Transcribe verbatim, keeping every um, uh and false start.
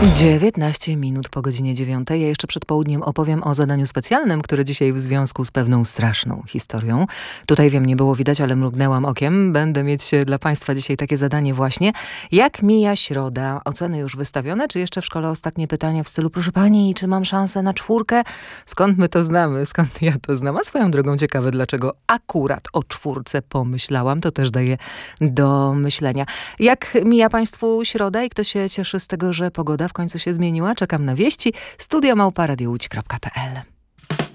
dziewiętnaście minut po godzinie dziewiątej. Ja jeszcze przed południem opowiem o zadaniu specjalnym, które dzisiaj w związku z pewną straszną historią. Tutaj wiem, nie było widać, ale mrugnęłam okiem. Będę mieć dla Państwa dzisiaj takie zadanie właśnie. Jak mija środa? Oceny już wystawione? Czy jeszcze w szkole ostatnie pytania w stylu: proszę Pani, czy mam szansę na czwórkę? Skąd my to znamy? Skąd ja to znam? A swoją drogą ciekawe, dlaczego akurat o czwórce pomyślałam. To też daje do myślenia. Jak mija Państwu środa i kto się cieszy z tego, że pogoda w końcu się zmieniła? Czekam na wieści. studio małpa radio łódź kropka p l